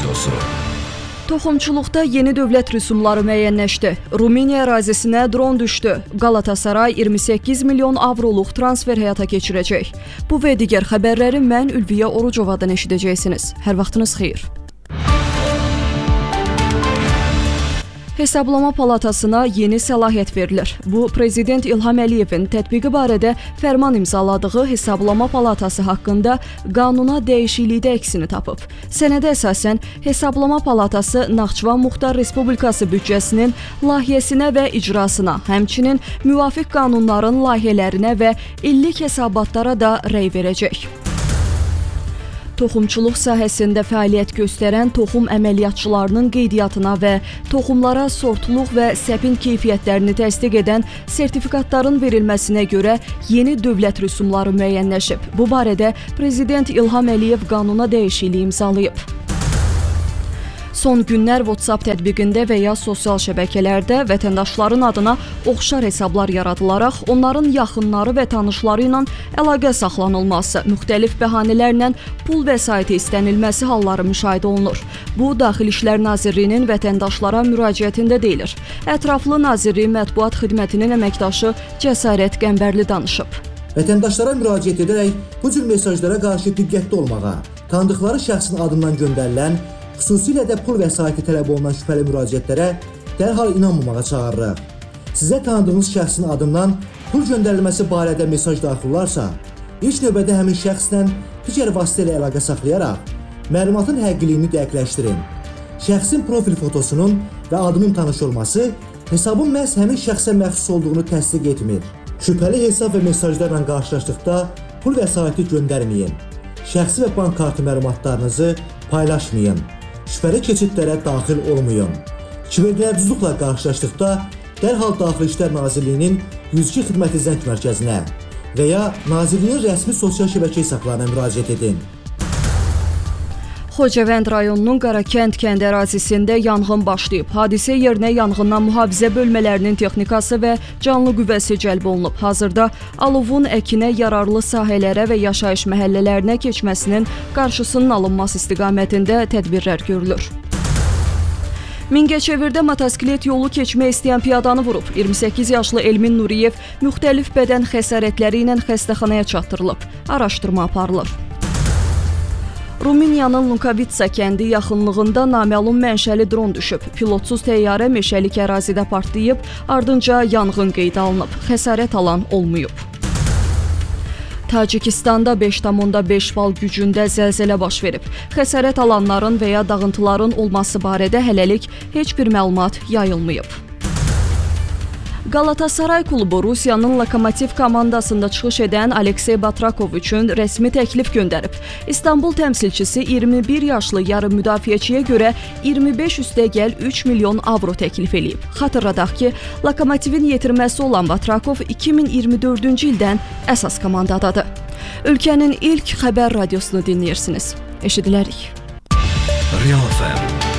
Radiosu. Toxumçuluqda yeni dövlət rüsumları müəyyənləşdi. Rumıniya ərazisinə dron düşdü. Galatasaray 28 milyon avroluq transfer həyata keçirəcək. Bu və digər xəbərləri mən Ülviyə Orucovadan eşidəcəksiniz. Hər vaxtınız xeyir. Hesablama Palatasına yeni səlahiyyət verilir. Bu, Prezident İlham Əliyevin tətbiqi barədə fərman imzaladığı Hesablama Palatası haqqında qanuna dəyişiklikdə əksini tapıb. Sənədə əsasən, Hesablama Palatası Naxçıvan Muxtar Respublikası büdcəsinin layihəsinə və icrasına, həmçinin müvafiq qanunların layihələrinə və illik hesabatlara da rəy verəcək. Toxumçuluq sahəsində fəaliyyət göstərən toxum əməliyyatçılarının qeydiyyatına və toxumlara sortluq və səpin keyfiyyətlərini təsdiq edən sertifikatların verilməsinə görə yeni dövlət rüsumları müəyyənləşib. Bu barədə Prezident İlham Əliyev qanuna dəyişiklik imzalayıb. Son günlər WhatsApp tətbiqində və ya sosial şəbəkələrdə vətəndaşların adına oxşar hesablar yaradılaraq, onların yaxınları və tanışları ilə əlaqə saxlanılması, müxtəlif bəhanələrlə pul vəsaiti istənilməsi halları müşahidə olunur. Bu, Daxili İşlər Nazirliyinin vətəndaşlara müraciətində deyilir. Ətraflı Nazirliyi Mətbuat Xidmətinin əməkdaşı Cəsarət Qəmbərli danışıb. Vətəndaşlara müraciət edərək bu cür mesajlara qarşı diqqətli olmağa, tanıdıqları şəxsin adından göndərilən, xüsusilə də pul vəsaiti tələb olunan şübhəli müraciətlərə dərhal inanmamağa çağırırıq. Sizə tanıdığınız şəxsin adından pul göndərilməsi barədə mesaj daxil olarsa, ilk növbədə həmin şəxslə digər vasitə ilə əlaqə saxlayaraq məlumatın həqiqiliyini dəqiqləşdirin. Şəxsin profil fotosunun və adının tanış olması hesabın məhz həmin şəxsə məxsus olduğunu təsdiq etmir. Şübhəli hesab və mesajlarla qarşılaşdıqda pul vəsaiti göndərməyin. Şəxsi və bank kartı məlumatlarınızı paylaşmayın. Şübhəli keçidlərə daxil olmayın. Kiberlərduzluqla qarşılaşdıqda dərhal Daxili İşlər Nazirliyinin 102 xidməti zəng mərkəzinə və ya Nazirliyin rəsmi sosial şəbəkə hesablarına müraciət edin. Xocavənd rayonunun Qarakənd kənd ərazisində yanğın başlayıb. Hadisə yerinə yanğından mühafizə bölmələrinin texnikası və canlı qüvvəsi cəlb olunub. Hazırda alovun əkinə yararlı sahələrə və yaşayış məhəllələrinə keçməsinin qarşısının alınması istiqamətində tədbirlər görülür. Mingəçevirdə motosiklet yolu keçmək istəyən piyadanı vurub. 28 yaşlı Elmin Nuriyev müxtəlif bədən xəsarətləri ilə xəstəxanaya çatdırılıb. Araşdırma aparılır. Rumıniyanın Lunkavitsa kəndi yaxınlığında naməlum mənşəli dron düşüb. Pilotsuz təyyarə meşəlik ərazidə partlayıb, ardınca yanğın qeydə alınıb. Xəsarət alan olmayıb. Tacikistanda 5,5 bal gücündə zəlzələ baş verib. Xəsarət alanların və ya dağıntıların olması barədə hələlik heç bir məlumat yayılmayıb. Galatasaray klubu Rusiyanın Lokomotiv komandasında çıxış edən Aleksey Batrakov üçün rəsmi təklif göndərib. İstanbul təmsilçisi 21 yaşlı yarım müdafiəçiyə görə 25 + 3 milyon avro təklif edib. Xatırladaq ki, Lokomotivin yetirməsi olan Batrakov 2024-cü ildən əsas komandadadır. Ölkənin ilk xəbər radiosunu dinləyirsiniz. Eşidilərik. Real FM